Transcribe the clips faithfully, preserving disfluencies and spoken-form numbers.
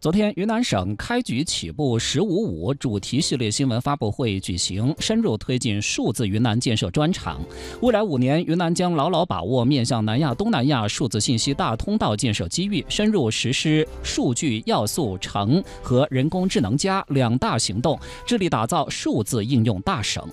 昨天，云南省开局起步“十五五”主题系列新闻发布会举行，深入推进数字云南建设专场。未来五年，云南将牢牢把握面向南亚、东南亚数字信息大通道建设机遇，深入实施数据要素城和人工智能加两大行动，致力打造数字应用大省。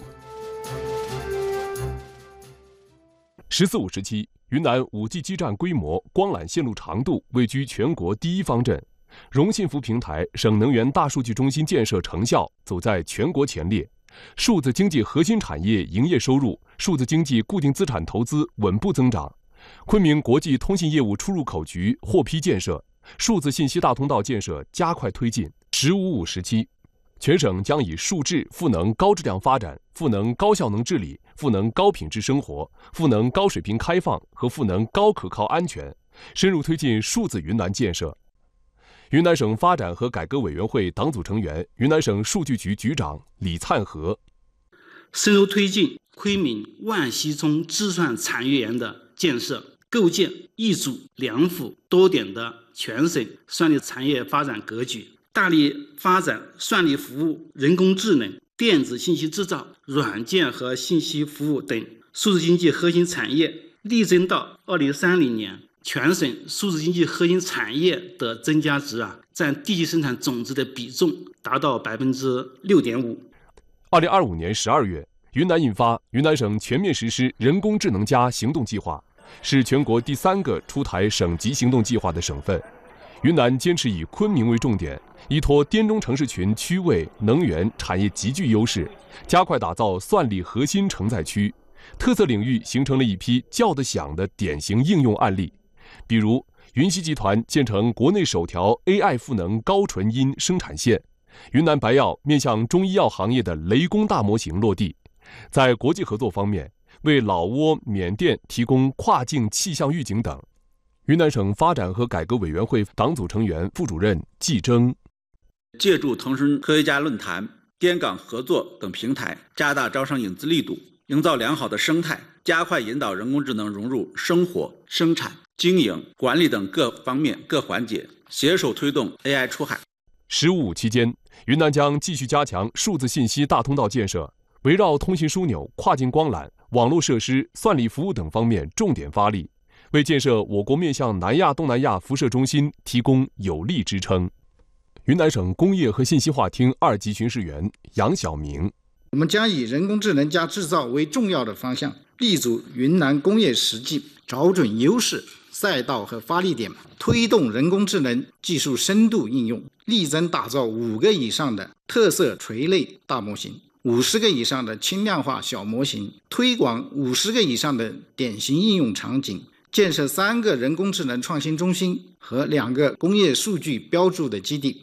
十四五时期，云南 五 G 基站规模、光缆线路长度位居全国第一方阵。融信服平台省能源大数据中心建设成效走在全国前列，数字经济核心产业营业收入、数字经济固定资产投资稳步增长。昆明国际通信业务出入口局获批建设，数字信息大通道建设加快推进。十五五时期，全省将以数质赋能高质量发展、赋能高效能治理、赋能高品质生活、赋能高水平开放和赋能高可靠安全，深入推进数字云南建设。云南省发展和改革委员会党组成员、云南省数据局局长李灿和， 深入推进昆明万溪中计算产业园的建设，构建一组两府多点的全省算力产业发展格局，大力发展算力服务、人工智能、电子信息制造、软件和信息服务等数字经济核心产业，力争到二零三零年。全省数字经济核心产业的增加值啊，占地区生产总值的比重达到百分之六点五。 二零二五年十二月，云南印发《云南省全面实施人工智能加行动计划》，是全国第三个出台省级行动计划的省份。云南坚持以昆明为重点，依托滇中城市群区位、能源、产业极具优势，加快打造算力核心承载区，特色领域形成了一批叫得响的典型应用案例。比如，云溪集团建成国内首条 A I 赋能高纯因生产线，云南白药面向中医药行业的雷公大模型落地。在国际合作方面，为老挝、缅甸提供跨境气象预警等。云南省发展和改革委员会党组成员、副主任季征， 借助腾讯科学家论坛、滇港合作等平台，加大招商引资力度，营造良好的生态，加快引导人工智能融入生活、生产、经营、管理等各方面各环节，携手推动 A I 出海。 十五五期间，云南将继续加强数字信息大通道建设，围绕通信枢纽、跨境光缆、网络设施、算力服务等方面重点发力，为建设我国面向南亚、东南亚辐射中心提供有力支撑。云南省工业和信息化厅二级巡视员杨晓明， 我们将以人工智能加制造为重要的方向，立足云南工业实际，找准优势、赛道和发力点，推动人工智能技术深度应用，力争打造五个以上的特色垂类大模型，五十个以上的轻量化小模型，推广五十个以上的典型应用场景，建设三个人工智能创新中心和两个工业数据标注的基地。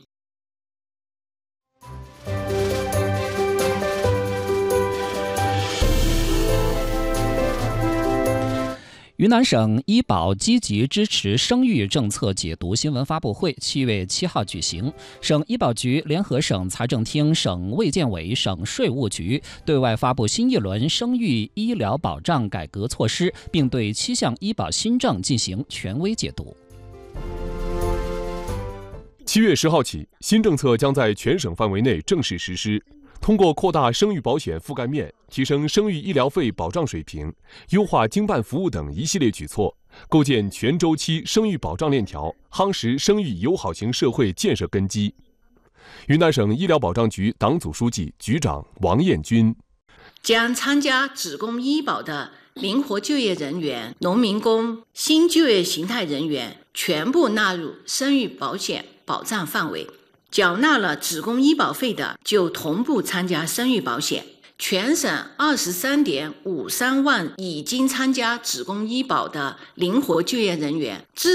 云南省医保积极支持生育政策解读新闻发布会七月七号举行，省医保局联合省财政厅、省卫健委、省税务局对外发布新一轮生育医疗保障改革措施，并对七项医保新政进行权威解读。 七月十号起，新政策将在全省范围内正式实施。通过扩大生育保险覆盖面、提升生育医疗费保障水平、优化经办服务等一系列举措，构建全周期生育保障链条，夯实生育友好型社会建设根基。云南省医疗保障局党组书记、局长王艳军， 将参加职工医保的灵活就业人员、农民工、新就业形态人员全部纳入生育保险保障范围。缴纳了职工医保费的，就同步参加生育保险。全省二十三点五三万已经参加职工医保的灵活就业人员，自